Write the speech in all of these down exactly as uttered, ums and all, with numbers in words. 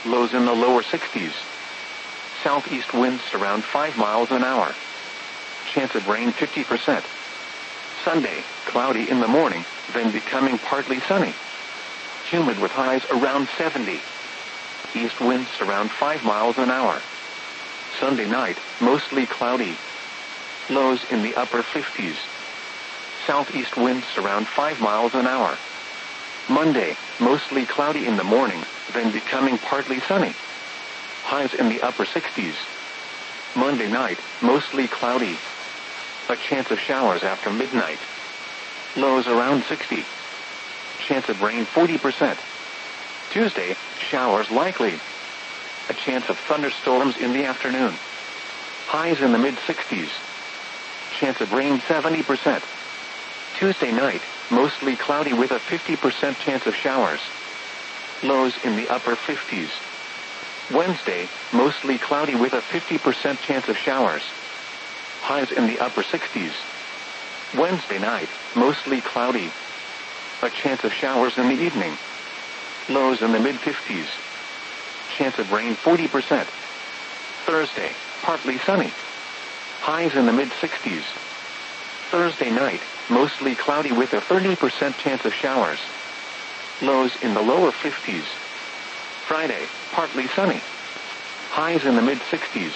lows in the lower sixties. Southeast winds around five miles an hour. Chance of rain fifty percent. Sunday, cloudy in the morning, then becoming partly sunny. Humid with highs around seventy. East winds around five miles an hour. Sunday night, mostly cloudy. Lows in the upper fifties. Southeast winds around five miles an hour. Monday, mostly cloudy in the morning, then becoming partly sunny. Highs in the upper sixties. Monday night, mostly cloudy. A chance of showers after midnight. Lows around sixty. Chance of rain forty percent. Tuesday, showers likely. A chance of thunderstorms in the afternoon. Highs in the mid-sixties. Chance of rain seventy percent. Tuesday night, mostly cloudy with a fifty percent chance of showers. Lows in the upper fifties. Wednesday, mostly cloudy with a fifty percent chance of showers. Highs in the upper sixties. Wednesday night, mostly cloudy. A chance of showers in the evening. Lows in the mid-fifties. Chance of rain forty percent. Thursday, partly sunny. Highs in the mid-sixties. Thursday night, mostly cloudy with a thirty percent chance of showers. Lows in the lower fifties. Friday, partly sunny. Highs in the mid-sixties.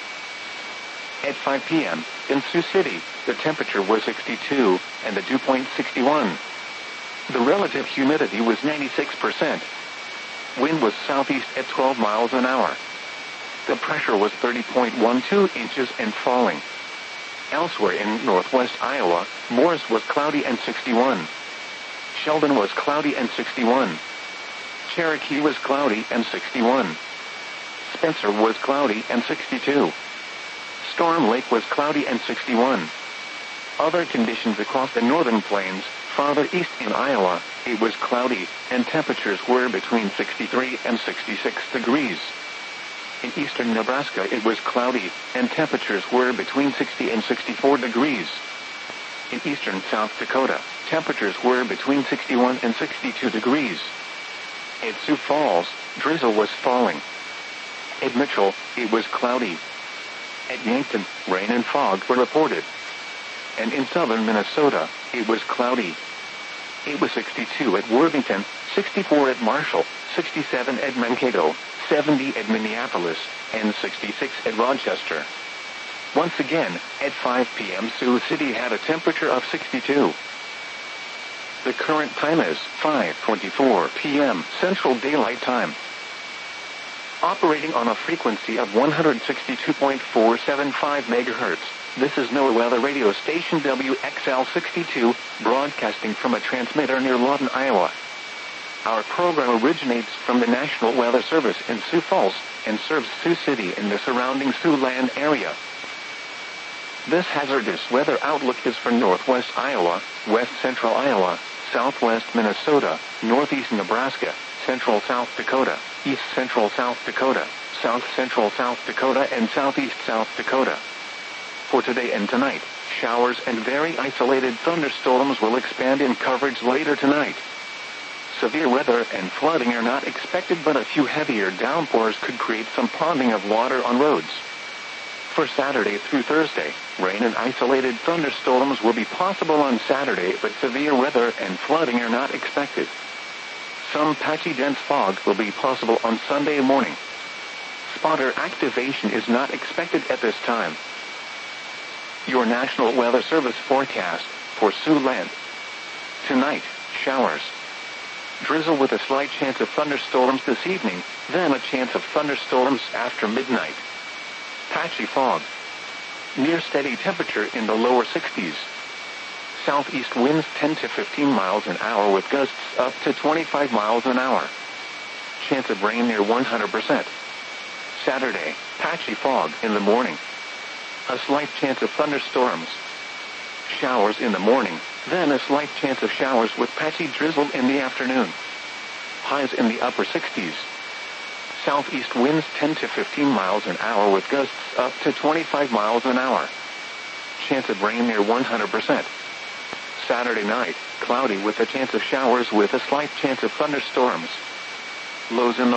At five p.m., in Sioux City, the temperature was sixty-two, and the dew point sixty-one. The relative humidity was ninety-six percent. Wind was southeast at twelve miles an hour. The pressure was thirty point one two inches and falling. Elsewhere in northwest Iowa, Morris was cloudy and sixty-one. Sheldon was cloudy and sixty-one. Cherokee was cloudy and sixty-one. Spencer was cloudy and sixty-two. Storm Lake was cloudy and sixty-one. Other conditions across the northern plains, farther east in Iowa, it was cloudy, and temperatures were between sixty-three and sixty-six degrees. In eastern Nebraska it was cloudy, and temperatures were between sixty and sixty-four degrees. In eastern South Dakota, temperatures were between sixty-one and sixty-two degrees. At Sioux Falls, drizzle was falling. At Mitchell, it was cloudy. At Yankton, rain and fog were reported. And in southern Minnesota, it was cloudy. It was sixty-two at Worthington, sixty-four at Marshall, sixty-seven at Mankato, seventy at Minneapolis, and sixty-six at Rochester. Once again, at five p.m. Sioux City had a temperature of sixty-two. The current time is five twenty-four p.m. Central Daylight Time. Operating on a frequency of one hundred sixty-two point four seven five megahertz, this is NOAA Weather Radio Station W X L sixty-two, broadcasting from a transmitter near Lawton, Iowa. Our program originates from the National Weather Service in Sioux Falls and serves Sioux City and the surrounding Siouxland area. This hazardous weather outlook is for northwest Iowa, west central Iowa, southwest Minnesota, northeast Nebraska, central South Dakota, east central South Dakota, south central South Dakota, and southeast South Dakota. For today and tonight, showers and very isolated thunderstorms will expand in coverage later tonight. Severe weather and flooding are not expected, but a few heavier downpours could create some ponding of water on roads. For Saturday through Thursday, rain and isolated thunderstorms will be possible on Saturday, but severe weather and flooding are not expected. Some patchy dense fog will be possible on Sunday morning. Spotter activation is not expected at this time. Your National Weather Service forecast for Siouxland. Tonight, showers. Drizzle with a slight chance of thunderstorms this evening, then a chance of thunderstorms after midnight. Patchy fog. Near steady temperature in the lower sixties. Southeast winds ten to fifteen miles an hour with gusts up to twenty-five miles an hour. Chance of rain near one hundred percent. Saturday, patchy fog in the morning. A slight chance of thunderstorms. Showers in the morning, then a slight chance of showers with patchy drizzle in the afternoon. Highs in the upper sixties. Southeast winds ten to fifteen miles an hour with gusts up to twenty-five miles an hour. Chance of rain near one hundred percent. Saturday night, cloudy with a chance of showers with a slight chance of thunderstorms. Lows in the